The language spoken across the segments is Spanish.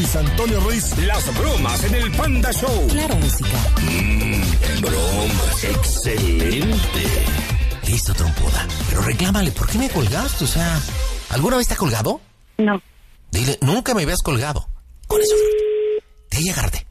Luis Antonio Ruiz. Las bromas en el Panda Show. Claro, música. Bromas. Excelente. Listo, trompuda. Pero reclámale, ¿por qué me colgaste? O sea, ¿alguna vez te ha colgado? No. Dile, nunca me habías colgado. Con eso, de ahí agárrate.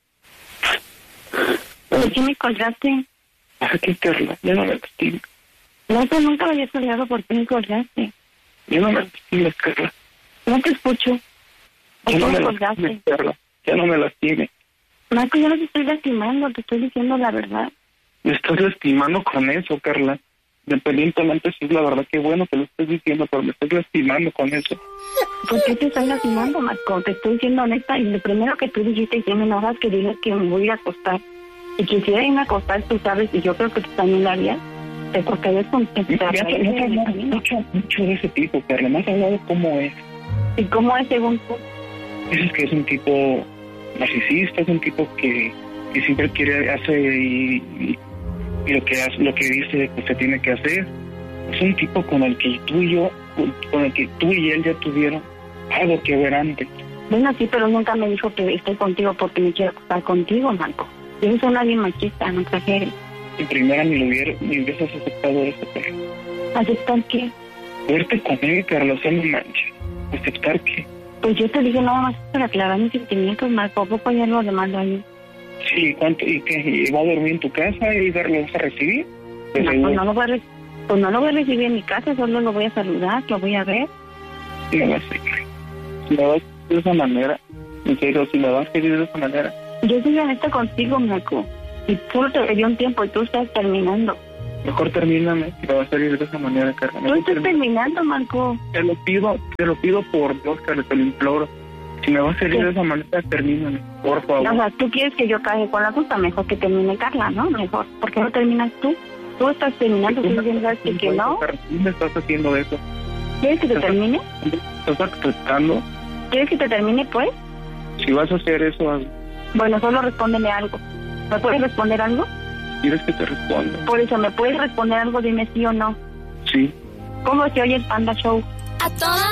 ¿Por qué me colgaste? Aquí, Carla, ya no me lastimes. No, tú nunca me habías colgado, ¿por qué me colgaste? Ya no me lastimes, Carla. No te escucho. ¿Por Ya qué no me me colgaste? lastimes, Carla. Ya no me lastimes. Marco, yo no te estoy lastimando, te estoy diciendo la verdad. Me estás lastimando con eso, Carla. Independientemente si es la verdad, qué bueno que lo estés diciendo, pero me estás lastimando con eso. ¿Por qué te estoy lastimando, Marco? Te estoy diciendo honesta, y lo primero que tú dijiste y que me enojas que digas que me voy a ir a acostar. Y quisiera irme a acostar, tú sabes, y yo creo que tú también lo harías. Te acostarías con... Ya te hablado mucho de ese tipo, Carla. Me has hablado de cómo es. ¿Y cómo es según tú? Dices que es un tipo narcisista, es un tipo que siempre quiere hacer y lo que hace, lo que dice que se tiene que hacer. Es un tipo con el que tú y él ya tuvieron algo que ver antes. Bueno, sí, pero nunca me dijo que estoy contigo porque me quiero acostar contigo, Marco. Yo soy una bien machista, no exageres. En primera ni hubieras aceptado eso, Carla. ¿Aceptar qué? Verte con él, Carla, o sea, no manches. ¿Aceptar qué? Pues yo te dije nada más para aclarar mis sentimientos, Marco. ¿Poco ya lo demás ahí? Sí, ¿cuánto? ¿Y qué? ¿Y va a dormir en tu casa y lo vas a recibir? No, pues no lo voy a recibir en mi casa, solo lo voy a saludar, lo voy a ver. Sí, no sé. Si me vas de esa manera, en serio, si me vas a querer de esa manera. Yo soy honesta contigo, Marco. Y solo te dio un tiempo y tú estás terminando. Mejor termíname, si me vas a salir de esa manera, Carla. Tú estás terminando, Marco. Te lo pido por Dios, Carla, te lo imploro. Si me vas a salir de esa manera, termíname, por favor. O sea, tú quieres que yo cague con la culpa, mejor que termine Carla, ¿no? Mejor. ¿Por qué no terminas tú? Tú estás terminando, tú diciendo que no. ¿Tú me estás haciendo eso? ¿Quieres que te termine? ¿Estás aceptando? ¿Quieres que te termine, pues? Si vas a hacer eso, hazlo. Bueno, solo respóndeme algo. ¿Me puedes responder algo? ¿Quieres que te responda? Por eso, ¿me puedes responder algo? Dime sí o no. Sí. ¿Cómo se oye el Panda Show? A toda